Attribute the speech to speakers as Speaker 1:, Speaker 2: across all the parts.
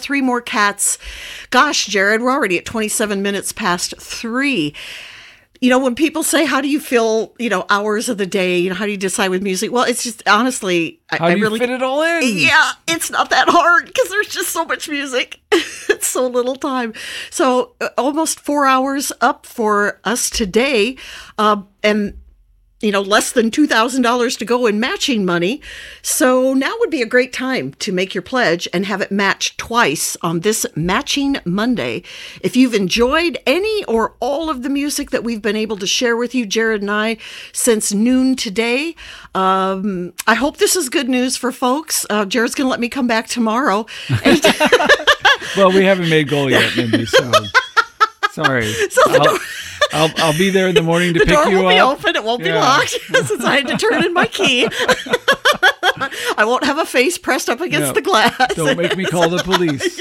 Speaker 1: 3 more cats. Gosh, Jared, we're already at 27 minutes past 3. You know, when people say, how do you fill, hours of the day? How do you decide with music? Well, it's just, honestly,
Speaker 2: how do you fit it all in?
Speaker 1: Yeah, it's not that hard because there's just so much music. It's so little time. So almost 4 hours up for us today. And less than $2,000 to go in matching money. So now would be a great time to make your pledge and have it matched twice on this Matching Monday. If you've enjoyed any or all of the music that we've been able to share with you, Jared and I, since noon today, I hope this is good news for folks. Jared's going to let me come back tomorrow.
Speaker 2: Well, we haven't made goal yet, Mindy, so sorry.
Speaker 1: So
Speaker 2: I'll be there in the morning to pick you up.
Speaker 1: The door will be open. It won't be locked since I had to turn in my key. I won't have a face pressed up against the glass.
Speaker 2: Don't make me call the police.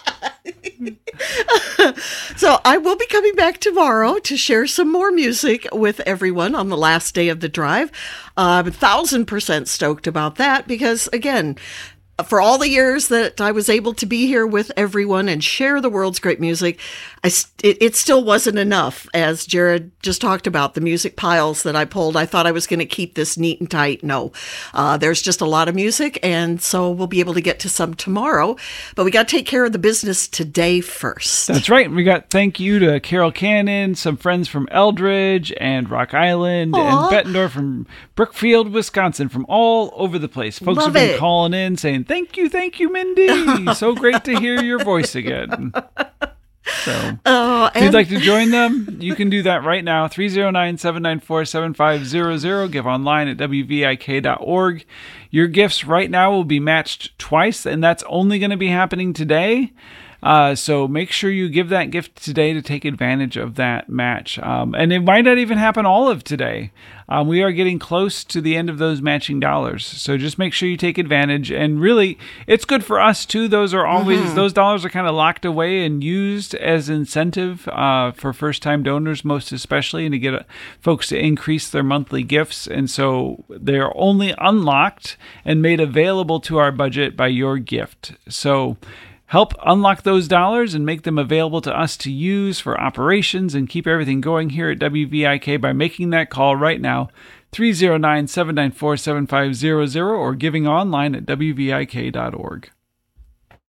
Speaker 1: So I will be coming back tomorrow to share some more music with everyone on the last day of the drive. I'm 1,000% stoked about that because, again, for all the years that I was able to be here with everyone and share the world's great music, it still wasn't enough. As Jared just talked about, the music piles that I pulled, I thought I was going to keep this neat and tight. No, there's just a lot of music, and so we'll be able to get to some tomorrow. But we got to take care of the business today first.
Speaker 2: That's right. We got thank you to Carol Cannon, some friends from Eldridge and Rock Island, and Bettendorf from Brookfield, Wisconsin, from all over the place. Folks have been calling in saying, Thank you, Mindy. So great to hear your voice again. So if you'd like to join them, you can do that right now. 309-794-7500. Give online at wvik.org. Your gifts right now will be matched twice, and that's only going to be happening today. So make sure you give that gift today to take advantage of that match. And it might not even happen all of today. We are getting close to the end of those matching dollars. So just make sure you take advantage. And really, it's good for us too. Those are always, those dollars are kind of locked away and used as incentive for first-time donors, most especially, and to get folks to increase their monthly gifts. And so they're only unlocked and made available to our budget by your gift. So help unlock those dollars and make them available to us to use for operations and keep everything going here at WVIK by making that call right now, 309-794-7500, or giving online at wvik.org.